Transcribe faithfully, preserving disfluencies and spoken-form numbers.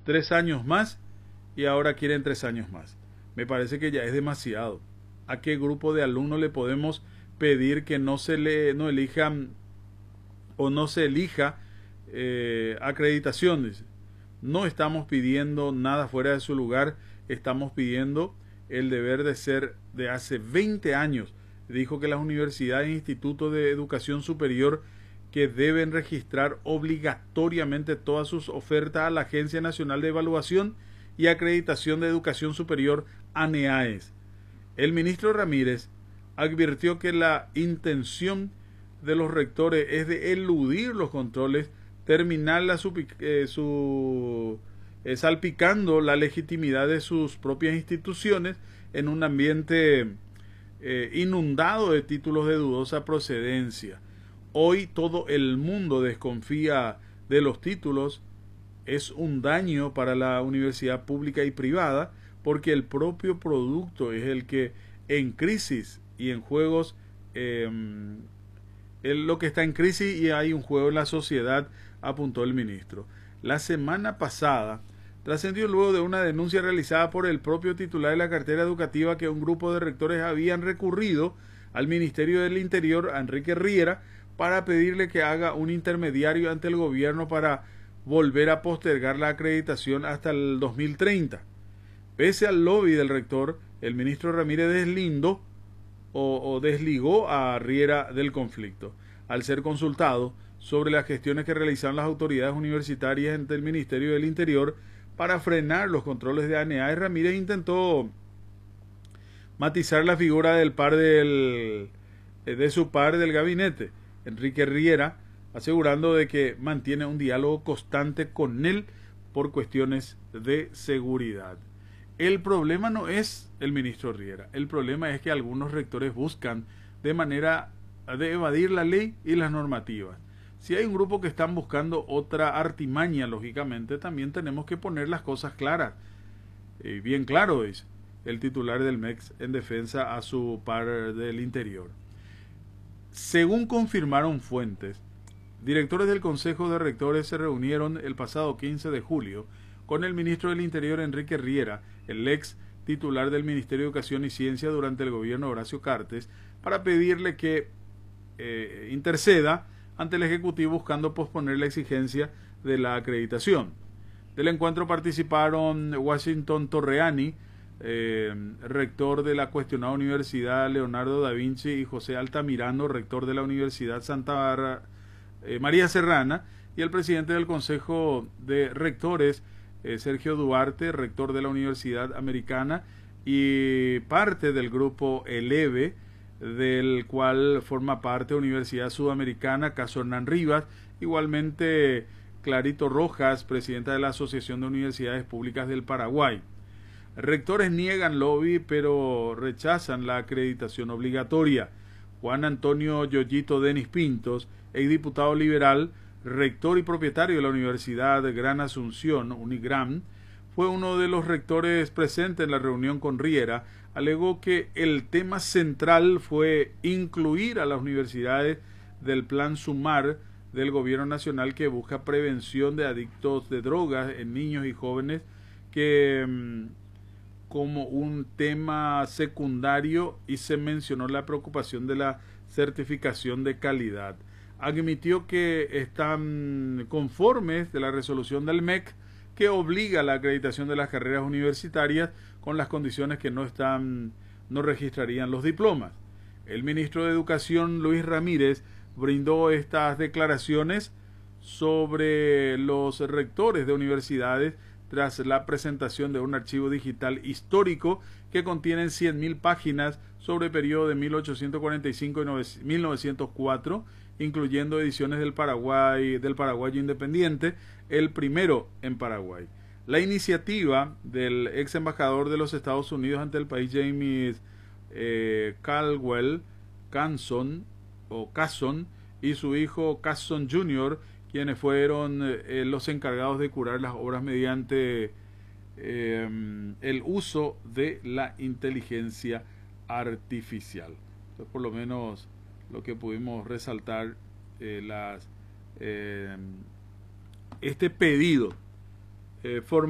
tres años más y ahora quieren tres años más. Me parece que ya es demasiado. ¿A qué grupo de alumnos le podemos pedir que no se le no elijan o no se elija eh, acreditaciones? No estamos pidiendo nada fuera de su lugar, estamos pidiendo el deber de ser de hace veinte años. Dijo que las universidades e institutos de educación superior que deben registrar obligatoriamente todas sus ofertas a la Agencia Nacional de Evaluación y Acreditación de Educación Superior, ANEAES. El ministro Ramírez advirtió que la intención de los rectores es de eludir los controles, terminar la su, eh, su eh, salpicando la legitimidad de sus propias instituciones en un ambiente eh, inundado de títulos de dudosa procedencia. Hoy todo el mundo desconfía de los títulos. Es un daño para la universidad pública y privada porque el propio producto es el que en crisis y en juegos eh, es lo que está en crisis y hay un juego en la sociedad, apuntó el ministro. La semana pasada trascendió luego de una denuncia realizada por el propio titular de la cartera educativa que un grupo de rectores habían recurrido al Ministerio del Interior, a Enrique Riera, para pedirle que haga un intermediario ante el gobierno para volver a postergar la acreditación hasta el dos mil treinta. Pese al lobby del rector, el ministro Ramírez deslindó o, o desligó a Riera del conflicto. Al ser consultado sobre las gestiones que realizaron las autoridades universitarias ante el Ministerio del Interior para frenar los controles de ANEAES, Ramírez intentó matizar la figura del par del, de su par del gabinete, Enrique Riera, asegurando de que mantiene un diálogo constante con él por cuestiones de seguridad. El problema no es el ministro Riera, el problema es que algunos rectores buscan de manera de evadir la ley y las normativas. Si hay un grupo que están buscando otra artimaña, lógicamente también tenemos que poner las cosas claras. Eh, bien claro es el titular del M E X en defensa a su par del Interior. Según confirmaron fuentes, directores del Consejo de Rectores se reunieron el pasado quince de julio con el ministro del Interior Enrique Riera, el ex titular del Ministerio de Educación y Ciencia durante el gobierno de Horacio Cartes, para pedirle que eh, interceda ante el Ejecutivo buscando posponer la exigencia de la acreditación. Del encuentro participaron Washington Torreani, eh, rector de la cuestionada Universidad Leonardo da Vinci, y José Altamirano, rector de la Universidad Santa Barra, eh, María Serrana, y el presidente del Consejo de Rectores, eh, Sergio Duarte, rector de la Universidad Americana, y parte del grupo ELEVE, del cual forma parte Universidad Sudamericana, caso Hernán Rivas, igualmente Clarito Rojas, presidenta de la Asociación de Universidades Públicas del Paraguay. Rectores niegan lobby, pero rechazan la acreditación obligatoria. Juan Antonio Yoyito Denis Pintos, exdiputado liberal, rector y propietario de la Universidad de Gran Asunción, UNIGRAM, fue uno de los rectores presentes en la reunión con Riera. Alegó que el tema central fue incluir a las universidades del Plan Sumar del Gobierno Nacional, que busca prevención de adictos de drogas en niños y jóvenes, que como un tema secundario, y se mencionó la preocupación de la certificación de calidad. Admitió que están conformes de la resolución del M E C que obliga la acreditación de las carreras universitarias con las condiciones que no están, no registrarían los diplomas. El ministro de Educación, Luis Ramírez, brindó estas declaraciones sobre los rectores de universidades tras la presentación de un archivo digital histórico que contiene cien mil páginas sobre el periodo de mil ochocientos cuarenta y cinco y mil novecientos cuatro, incluyendo ediciones del Paraguay, del Paraguayo Independiente, el primero en Paraguay. La iniciativa del ex embajador de los Estados Unidos ante el país, James eh, Caldwell Canson, o Casson, y su hijo Casson junior, quienes fueron eh, los encargados de curar las obras mediante eh, el uso de la inteligencia artificial. Entonces, por lo menos lo que pudimos resaltar, eh, las, eh, este pedido eh, formal